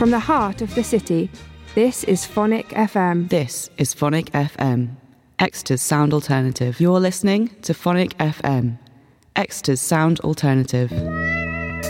From the heart of the city, this is Phonic FM. This is Phonic FM, Exeter's sound alternative. You're listening to Phonic FM, Exeter's sound alternative.